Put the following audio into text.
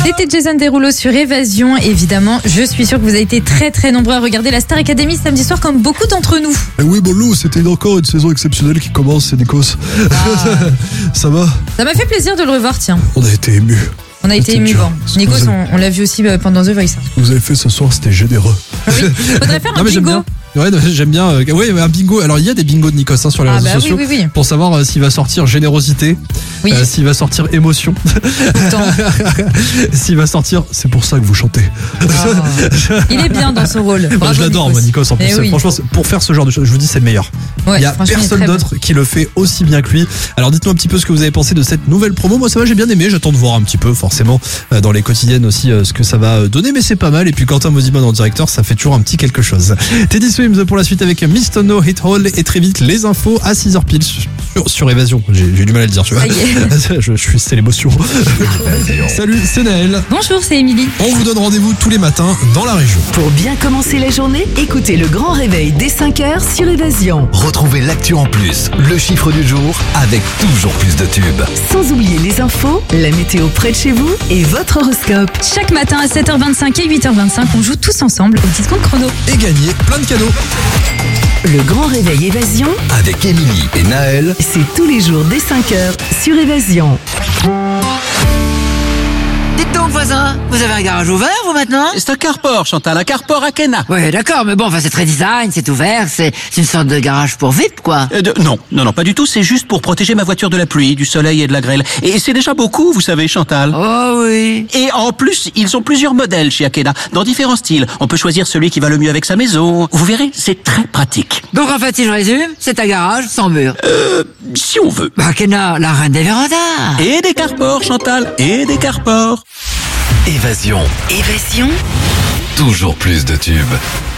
C'était Jason Derulo sur Évasion. Évidemment, je suis sûre que vous avez été très très nombreux à regarder la Star Academy samedi soir comme beaucoup d'entre nous. Et oui, bon, Lou, c'était encore une saison exceptionnelle qui commence, c'est Nikos. Ça va? Ça m'a fait plaisir de le revoir, tiens. On a été émus. On a été émus. Bon. Nikos, on l'a vu aussi pendant The Voice. Ce que vous avez fait ce soir, c'était généreux. Oui, faudrait faire un mais bingo. Ouais, j'aime bien. Ouais, un bingo. Alors, il y a des bingos de Nikos sur les réseaux sociaux oui. pour savoir s'il va sortir générosité, s'il va sortir émotion, s'il va sortir. C'est pour ça que vous chantez. Il est bien dans ce rôle. Bravo, je l'adore, moi, Nikos. En plus, franchement, pour faire ce genre de choses, je vous dis, c'est le meilleur. Il y a personne d'autre qui le fait aussi bien que lui. Alors, dites-moi un petit peu ce que vous avez pensé de cette nouvelle promo. Moi, ça va, j'ai bien aimé. J'attends de voir un petit peu, forcément, dans les quotidiennes aussi, ce que ça va donner, mais c'est pas mal. Et puis, Quentin Mosiman en directeur, ça fait toujours un petit quelque chose. Teddy Swims pour la suite avec Miss Tono, Hit Hall et très vite les infos à 6h pile sur Évasion. J'ai du mal à le dire, tu vois. C'est l'émotion. Salut, c'est Naël. Bonjour, c'est Émilie. On vous donne rendez-vous tous les matins dans la région. Pour bien commencer la journée, écoutez le grand réveil dès 5h sur Évasion. Retrouvez l'actu en plus, le chiffre du jour avec toujours plus de tubes. Sans oublier les infos, la météo près de chez vous et votre horoscope. Chaque matin à 7h25 et 8h25, on joue tous ensemble au petit compte chrono. Et gagner plein de cadeaux. Le grand réveil Évasion Avec Émilie et Naël. C'est tous les jours dès 5h sur Évasion. Dites donc, voisin, vous avez un garage ouvert, vous, maintenant? C'est un carport, Chantal, un carport à Kena. Ouais, d'accord, mais bon, c'est très design, c'est ouvert, c'est une sorte de garage pour VIP, quoi. Non, pas du tout, c'est juste pour protéger ma voiture de la pluie, du soleil et de la grêle. Et c'est déjà beaucoup, vous savez, Chantal. Oh oui. Et en plus, ils ont plusieurs modèles chez Akena, dans différents styles. On peut choisir celui qui va le mieux avec sa maison. Vous verrez, c'est très pratique. Donc, en fait, si je résume, c'est un garage sans mur. Si on veut. Akena, la reine des vérandas. Et des carports, Chantal, et des carports. Évasion. Évasion. Toujours plus de tubes.